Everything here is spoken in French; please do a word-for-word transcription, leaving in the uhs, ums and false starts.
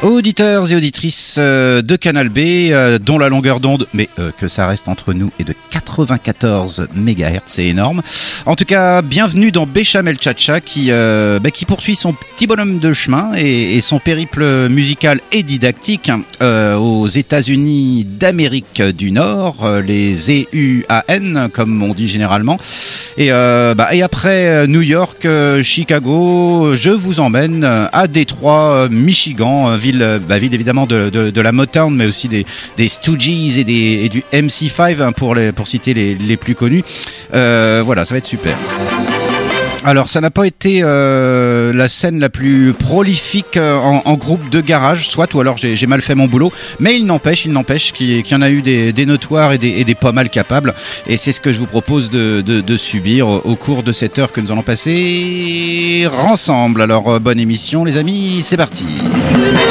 Auditeurs et auditrices euh, de Canal B, euh, dont la longueur d'onde, mais euh, que ça reste entre nous, est de quatre-vingt-quatorze mégahertz, c'est énorme. En tout cas, bienvenue dans Béchamel Tcha-Tcha qui, euh, bah, qui poursuit son petit bonhomme de chemin et, et son périple musical et didactique euh, aux États-Unis d'Amérique du Nord, euh, les E U A N comme on dit généralement. Et, euh, bah, et après New York, euh, Chicago, je vous emmène à Détroit, Michigan, ville Bah, ville évidemment de, de, de la Motown, mais aussi des, des Stooges et, des, et du M C cinq hein, pour, les, pour citer les, les plus connus. Euh, voilà, ça va être super. Alors, ça n'a pas été euh, la scène la plus prolifique euh, en, en groupe de garage, soit, ou alors j'ai, j'ai mal fait mon boulot, mais il n'empêche, il n'empêche qu'il, qu'il y en a eu des, des notoires et des, et des pas mal capables, et c'est ce que je vous propose de, de, de subir au, au cours de cette heure que nous allons passer ensemble. Alors, euh, bonne émission les amis, c'est parti.